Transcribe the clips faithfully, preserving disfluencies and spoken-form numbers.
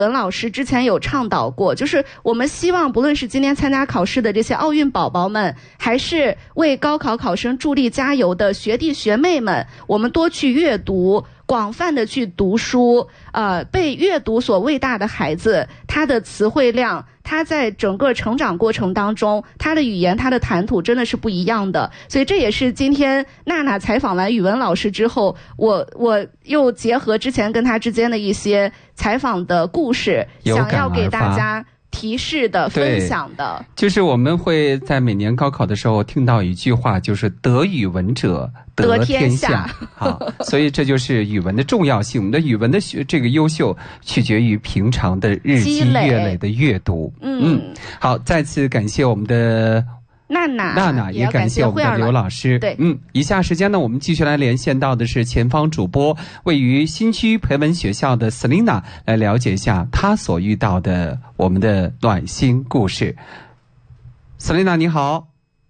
文老师之前有倡导过，就是我们希望不论是今天参加考试的这些奥运宝宝们，还是为高考考生助力加油的学弟学妹们，我们多去阅读，广泛的去读书，呃，被阅读所喂大的孩子，他的词汇量，他在整个成长过程当中，他的语言，他的谈吐真的是不一样的。所以这也是今天娜娜采访完语文老师之后，我我又结合之前跟他之间的一些采访的故事，想要给大家提示的分享的。 就是我们会在每年高考的时候听到一句话，就是得语文者得天下啊，所以这就是语文的重要性。我们的语文的这个优秀取决于平常的日积月累的阅读。嗯, 嗯，好，再次感谢我们的娜娜， 娜娜也感谢我们的刘老师。 对， 嗯，以下时间呢，我们继续来连线到的是前方主播，位于新区培文学校的 Selina， 来了解一下她所遇到的我们的暖心故事。Selina 你好。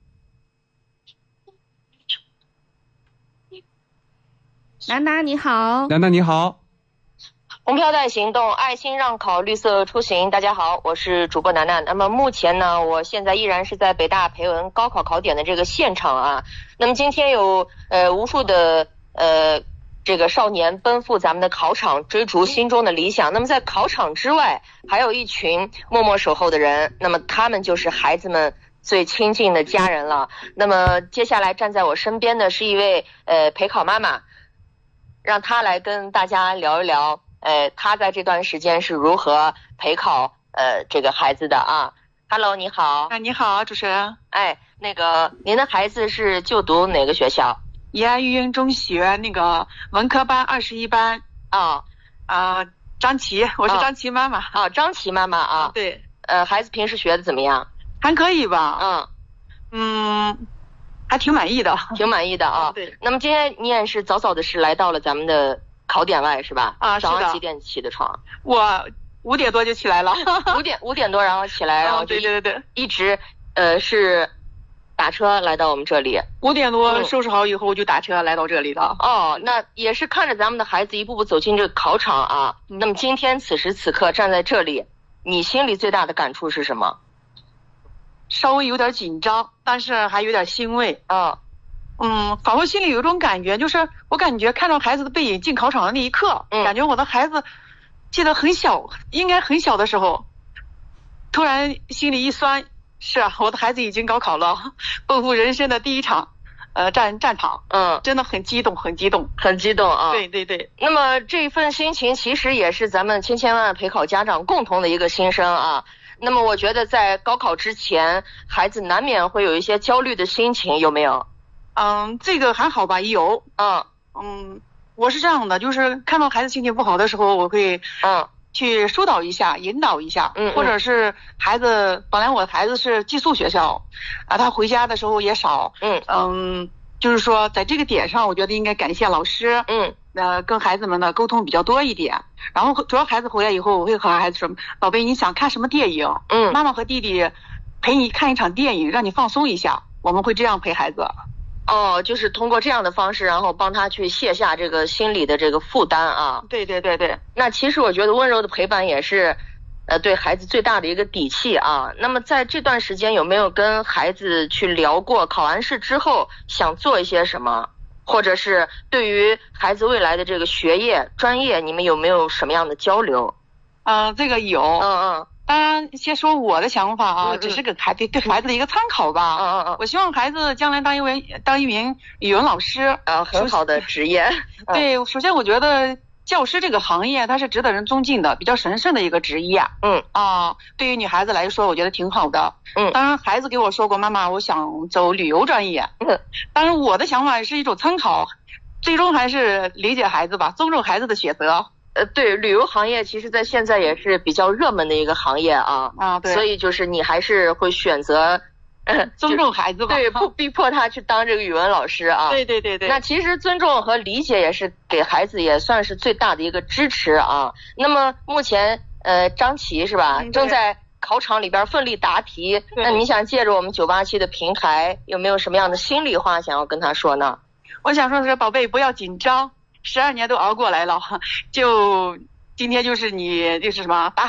娜娜你好。 娜娜你好。 红飘带行动，爱心让考，绿色出行。大家好，我是主播楠楠。那么目前呢，我现在依然是在北大培文高考考点的这个现场啊。那么今天有呃无数的呃这个少年奔赴咱们的考场，追逐心中的理想。那么在考场之外，还有一群默默守候的人，那么他们就是孩子们最亲近的家人了。那么接下来站在我身边的是一位呃陪考妈妈，让她来跟大家聊一聊。呃，他在这段时间是如何陪考呃这个孩子的啊 ？Hello， 你好。 啊，你好，主持人。 哎，那个您的孩子是就读哪个学校？ 宜安育英中学那个文科班二十一班。 啊啊、呃，张琪，我是张琪妈妈。 啊，张琪妈妈啊。 对。 呃，孩子平时学的怎么样？ 还可以吧。 嗯嗯，还挺满意的。 挺满意的啊。 对。 那么今天你也是早早的是来到了咱们的考点外是吧？ 啊，是的。 早上几点起的床？ 我五点多就起来了。 五点五点多，然后起来，然后就对对对对， 一直呃是打车来到我们这里。 五点多收拾好以后，我就打车来到这里的。 哦，那也是看着咱们的孩子一步步走进这个考场啊。嗯、那么今天此时此刻站在这里，你心里最大的感触是什么？ 稍微有点紧张，但是还有点欣慰。 啊。 嗯，仿佛心里有一种感觉，就是我感觉看到孩子的背影进考场的那一刻， 嗯、 感觉我的孩子记得很小，应该很小的时候，突然心里一酸，是啊，我的孩子已经高考了，奔赴人生的第一场呃战战场， 嗯， 真的很激动，很激动， 很激动啊！ 对对对。 那么这份心情其实也是咱们千千万万陪考家长共同的一个心声啊。那么我觉得在高考之前，孩子难免会有一些焦虑的心情，有没有？ 嗯，这个还好吧，有。 嗯嗯，我是这样的，就是看到孩子心情不好的时候，我会嗯去疏导一下，引导一下， 嗯， 或者是孩子，本来我的孩子是寄宿学校，啊，他回家的时候也少， 嗯嗯，就是说在这个点上，我觉得应该感谢老师， 嗯， 呃，跟孩子们的沟通比较多一点。然后主要孩子回来以后，我会和孩子说，宝贝，你想看什么电影？ 嗯， 妈妈和弟弟陪你看一场电影，让你放松一下。我们会这样陪孩子。 哦，就是通过这样的方式，然后帮他去卸下这个心理的这个负担啊。 对对对对。 那其实我觉得温柔的陪伴也是，呃，对孩子最大的一个底气啊。那么在这段时间有没有跟孩子去聊过考完试之后想做一些什么，或者是对于孩子未来的这个学业专业，你们有没有什么样的交流？ 嗯、呃，这个有。 嗯嗯。 当然，先说我的想法啊， 嗯嗯只是给孩子对孩子的一个参考吧。 嗯嗯嗯。 我希望孩子将来当一位当一名语文老师， 呃，很好的职业。 对，首先我觉得教师这个行业它是值得人尊敬的，比较神圣的一个职业。 嗯啊，对于女孩子来说，我觉得挺好的。 嗯， 当然孩子给我说过，妈妈，我想走旅游专业。 嗯， 当然我的想法是一种参考，最终还是理解孩子吧，尊重孩子的选择。 呃，对，旅游行业其实在现在也是比较热门的一个行业啊。 啊，对。 所以就是你还是会选择，呃， 尊重孩子吧。 对，不逼迫他去当这个语文老师啊。 对对对对。 那其实尊重和理解也是给孩子也算是最大的一个支持啊。那么目前呃，张琪是吧， 嗯、 正在考场里边奋力答题。那你想借着我们九八七的平台，有没有什么样的心里话想要跟他说呢？ 我想说的是，宝贝，不要紧张。十二年都熬过来了，就今天就是你就是什么打